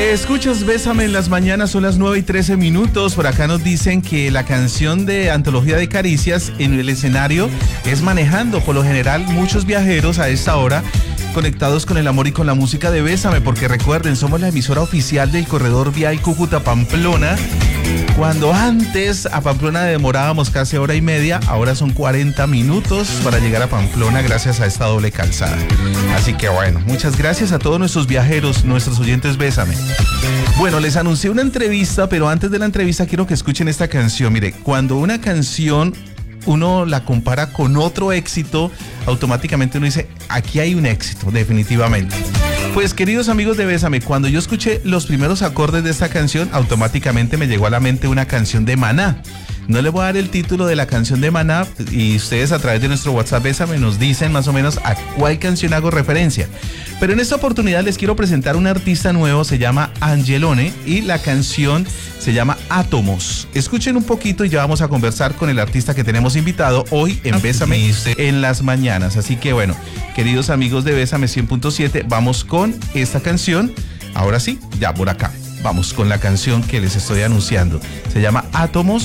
Escuchas Bésame en las mañanas, son las 9:13. Por acá nos dicen que la canción de Antología de Caricias en el escenario es manejando. Por lo general, muchos viajeros a esta hora conectados con el amor y con la música de Bésame, porque recuerden, somos la emisora oficial del corredor vial Cúcuta-Pamplona. Cuando antes a Pamplona demorábamos casi hora y media, ahora son 40 minutos para llegar a Pamplona gracias a esta doble calzada. Así que bueno, muchas gracias a todos nuestros viajeros, nuestros oyentes Bésame. Bueno, les anuncié una entrevista, pero antes de la entrevista quiero que escuchen esta canción. Mire, cuando una canción uno la compara con otro éxito, automáticamente uno dice, aquí hay un éxito, definitivamente. Pues queridos amigos de Bésame, cuando yo escuché los primeros acordes de esta canción, automáticamente me llegó a la mente una canción de Maná. No les voy a dar el título de la canción de Maná y ustedes a través de nuestro WhatsApp Bésame nos dicen más o menos a cuál canción hago referencia. Pero en esta oportunidad les quiero presentar un artista nuevo, se llama Angelone y la canción se llama Átomos. Escuchen un poquito y ya vamos a conversar con el artista que tenemos invitado hoy en Bésame en las mañanas. Así que bueno, queridos amigos de Bésame 100.7, vamos con esta canción. Ahora sí, ya por acá. Vamos con la canción que les estoy anunciando. Se llama Átomos.